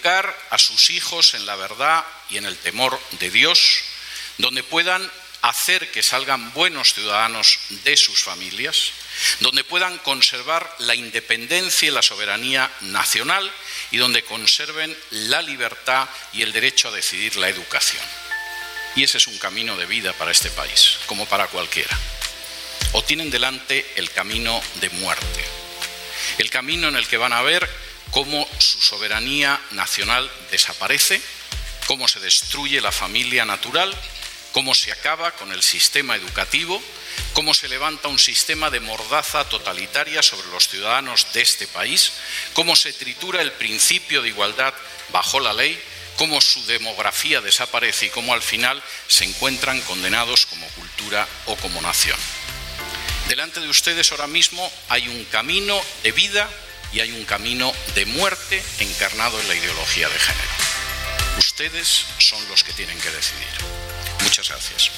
educar a sus hijos en la verdad y en el temor de Dios, donde puedan hacer que salgan buenos ciudadanos de sus familias, donde puedan conservar la independencia y la soberanía nacional y donde conserven la libertad y el derecho a decidir la educación. Y ese es un camino de vida para este país, como para cualquiera. O tienen delante el camino de muerte, el camino en el que van a ver cómo su soberanía nacional desaparece, cómo se destruye la familia natural, cómo se acaba con el sistema educativo, cómo se levanta un sistema de mordaza totalitaria sobre los ciudadanos de este país, cómo se tritura el principio de igualdad bajo la ley, cómo su demografía desaparece y cómo al final se encuentran condenados como cultura o como nación. Delante de ustedes ahora mismo hay un camino de vida y hay un camino de muerte encarnado en la ideología de género. Ustedes son los que tienen que decidir. Muchas gracias.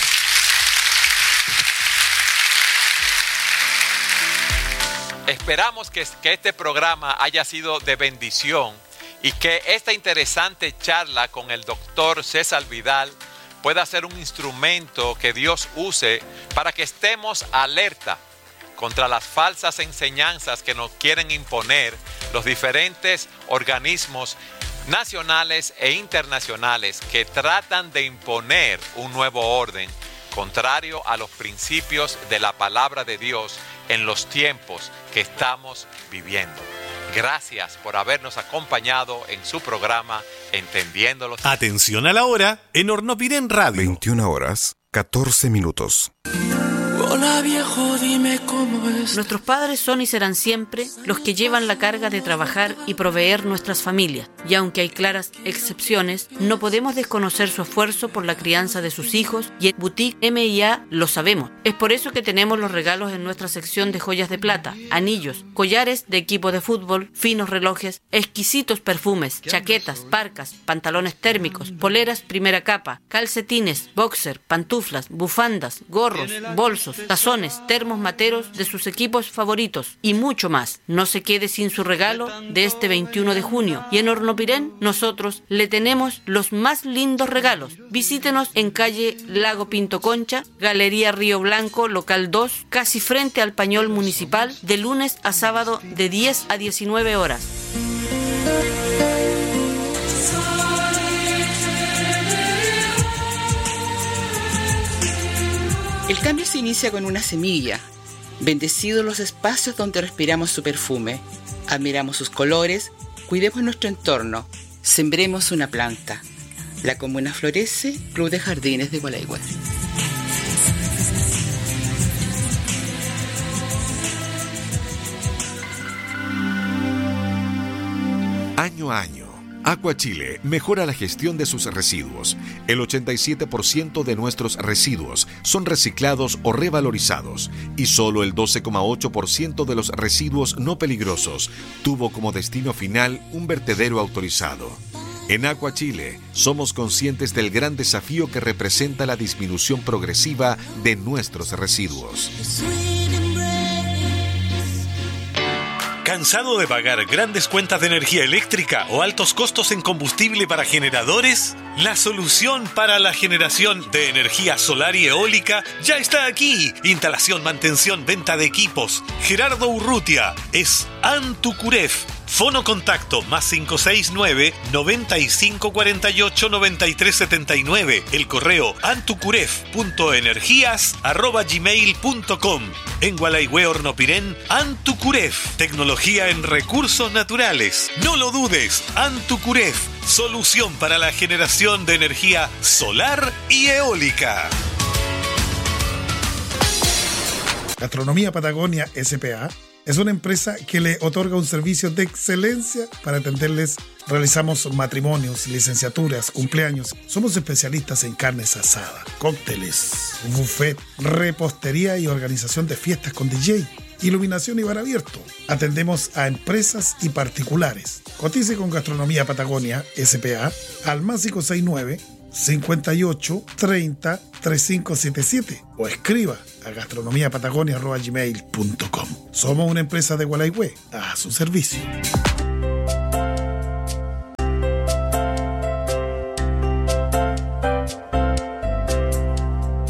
Esperamos que este programa haya sido de bendición y que esta interesante charla con el doctor César Vidal pueda ser un instrumento que Dios use para que estemos alerta contra las falsas enseñanzas que nos quieren imponer los diferentes organismos nacionales e internacionales que tratan de imponer un nuevo orden contrario a los principios de la palabra de Dios en los tiempos que estamos viviendo. Gracias por habernos acompañado en su programa Entendiendo los... Atención a la hora en Hornopirén Radio. 21 horas, 14 minutos. Hola viejo, dime cómo es. Nuestros padres son y serán siempre los que llevan la carga de trabajar y proveer nuestras familias. Y aunque hay claras excepciones, no podemos desconocer su esfuerzo por la crianza de sus hijos y en Boutique M&A lo sabemos. Es por eso que tenemos los regalos en nuestra sección de joyas de plata, anillos, collares de equipo de fútbol, finos relojes, exquisitos perfumes, chaquetas, parcas, pantalones térmicos, poleras primera capa, calcetines, boxer, pantuflas, bufandas, gorros, bolsos, tazones, termos materos de sus equipos favoritos y mucho más. No se quede sin su regalo de este 21 de junio. Y en Hornopirén nosotros le tenemos los más lindos regalos. Visítenos en calle Lago Pinto Concha, Galería Río Blanco, local 2, casi frente al Pañol Municipal, de lunes a sábado de 10 a 19 horas. El cambio se inicia con una semilla. Bendecidos los espacios donde respiramos su perfume. Admiramos sus colores, cuidemos nuestro entorno, sembremos una planta. La comuna florece, Club de Jardines de Gualeguay. Año a año, Aqua Chile mejora la gestión de sus residuos. El 87% de nuestros residuos son reciclados o revalorizados y solo el 12,8% de los residuos no peligrosos tuvo como destino final un vertedero autorizado. En Aqua Chile somos conscientes del gran desafío que representa la disminución progresiva de nuestros residuos. ¿Cansado de pagar grandes cuentas de energía eléctrica o altos costos en combustible para generadores? La solución para la generación de energía solar y eólica ya está aquí. Instalación, mantención, venta de equipos. Gerardo Urrutia es Antucuref. Fono contacto más 569-9548-9379. El correo antucuref.energías@gmail.com. En Gualeguay, Hornopirén, Antucuref. Tecnología en recursos naturales. No lo dudes, Antucuref. Solución para la generación de energía solar y eólica. Gastronomía Patagonia S.p.A. es una empresa que le otorga un servicio de excelencia para atenderles. Realizamos matrimonios, licenciaturas, cumpleaños. Somos especialistas en carnes asadas, cócteles, buffet, repostería y organización de fiestas con DJ, iluminación y bar abierto. Atendemos a empresas y particulares. Cotice con Gastronomía Patagonia S.p.A. al más 569 58 30 3577 o escriba a gastronomiapatagonia@gmail.com. Somos una empresa de Gualeguay a su servicio.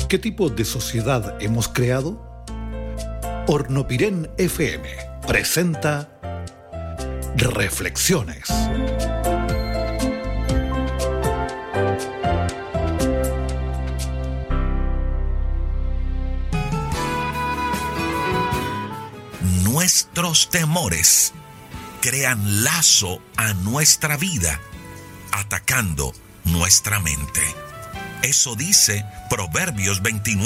¿Qué tipo de sociedad hemos creado? Hornopiren FM presenta Reflexiones. Nuestros temores crean lazo a nuestra vida, atacando nuestra mente. Eso dice Proverbios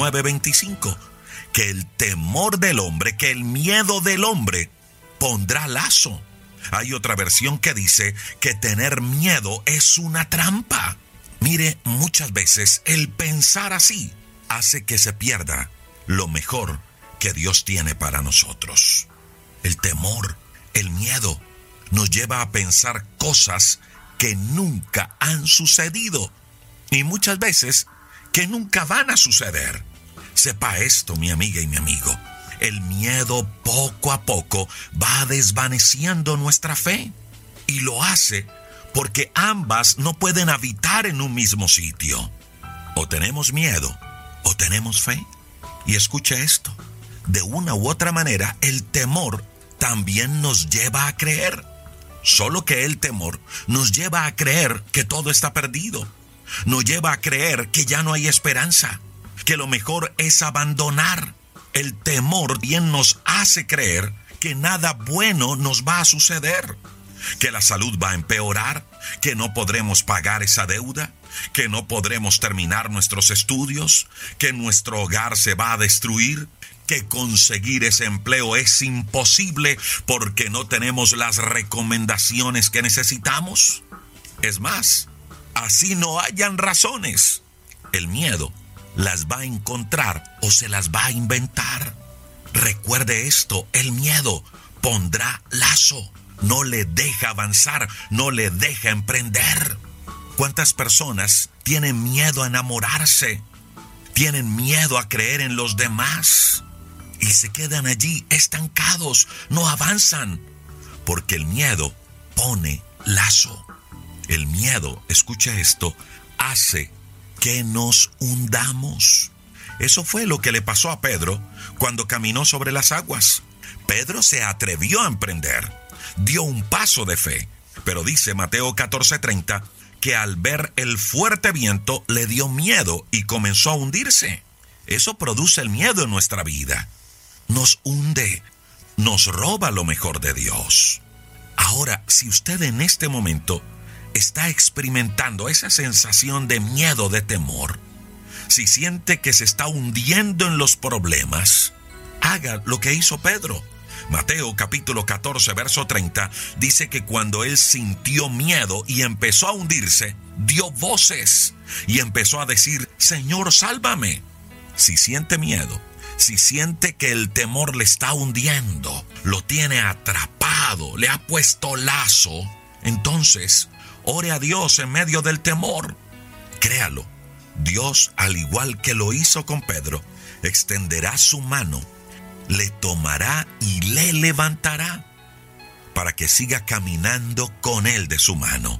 29:25, que el temor del hombre, que el miedo del hombre pondrá lazo. Hay otra versión que dice que tener miedo es una trampa. Mire, muchas veces el pensar así hace que se pierda lo mejor que Dios tiene para nosotros. El temor, el miedo, nos lleva a pensar cosas que nunca han sucedido y muchas veces que nunca van a suceder. Sepa esto, mi amiga y mi amigo. El miedo poco a poco va desvaneciendo nuestra fe y lo hace porque ambas no pueden habitar en un mismo sitio. O tenemos miedo o tenemos fe. Y escucha esto. De una u otra manera, el temor también nos lleva a creer. Solo que el temor nos lleva a creer que todo está perdido. Nos lleva a creer que ya no hay esperanza, que lo mejor es abandonar. El temor bien nos hace creer que nada bueno nos va a suceder, que la salud va a empeorar, que no podremos pagar esa deuda, que no podremos terminar nuestros estudios, que nuestro hogar se va a destruir, que conseguir ese empleo es imposible porque no tenemos las recomendaciones que necesitamos. Es más, así no hayan razones, el miedo las va a encontrar o se las va a inventar. Recuerde esto, el miedo pondrá lazo, no le deja avanzar, no le deja emprender. ¿Cuántas personas tienen miedo a enamorarse? Tienen miedo a creer en los demás y se quedan allí estancados, no avanzan, porque el miedo pone lazo. El miedo, escucha esto, hace que nos hundamos. Eso fue lo que le pasó a Pedro cuando caminó sobre las aguas. Pedro se atrevió a emprender, dio un paso de fe, pero dice Mateo 14:30 que al ver el fuerte viento le dio miedo y comenzó a hundirse. Eso produce el miedo en nuestra vida. Nos hunde, nos roba lo mejor de Dios. Ahora, si usted en este momento está experimentando esa sensación de miedo, de temor, si siente que se está hundiendo en los problemas, haga lo que hizo Pedro. Mateo capítulo 14, verso 30, dice que cuando él sintió miedo y empezó a hundirse, dio voces y empezó a decir: Señor, sálvame. Si siente miedo, si siente que el temor le está hundiendo, lo tiene atrapado, le ha puesto lazo, entonces ore a Dios en medio del temor. Créalo, Dios, al igual que lo hizo con Pedro, extenderá su mano, le tomará y le levantará para que siga caminando con él de su mano,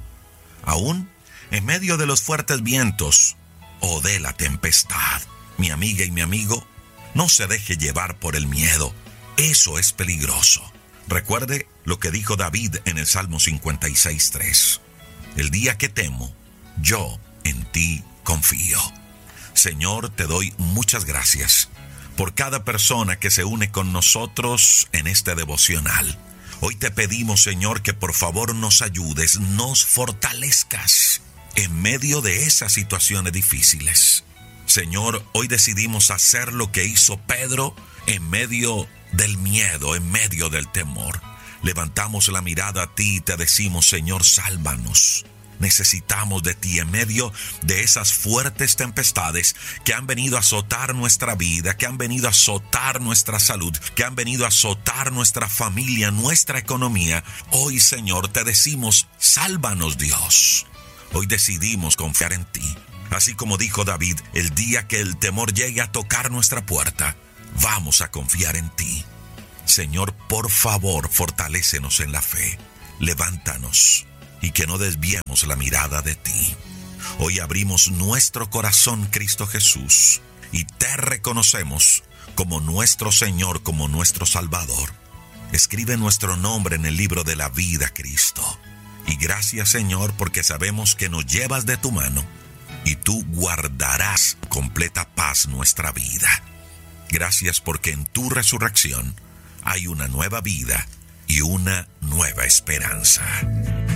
aún en medio de los fuertes vientos o de la tempestad. Mi amiga y mi amigo, no se deje llevar por el miedo. Eso es peligroso. Recuerde lo que dijo David en el Salmo 56:3. El día que temo, yo en ti confío. Señor, te doy muchas gracias por cada persona que se une con nosotros en este devocional. Hoy te pedimos, Señor, que por favor nos ayudes, nos fortalezcas en medio de esas situaciones difíciles. Señor, hoy decidimos hacer lo que hizo Pedro en medio del miedo, en medio del temor. Levantamos la mirada a ti y te decimos: Señor, sálvanos. Necesitamos de ti en medio de esas fuertes tempestades que han venido a azotar nuestra vida, que han venido a azotar nuestra salud, que han venido a azotar nuestra familia, nuestra economía. Hoy, Señor, te decimos: sálvanos, Dios. Hoy decidimos confiar en ti. Así como dijo David, el día que el temor llegue a tocar nuestra puerta, vamos a confiar en ti. Señor, por favor, fortalécenos en la fe. Levántanos y que no desviemos la mirada de ti. Hoy abrimos nuestro corazón, Cristo Jesús, y te reconocemos como nuestro Señor, como nuestro Salvador. Escribe nuestro nombre en el libro de la vida, Cristo. Y gracias, Señor, porque sabemos que nos llevas de tu mano y tú guardarás completa paz nuestra vida. Gracias porque en tu resurrección hay una nueva vida y una nueva esperanza.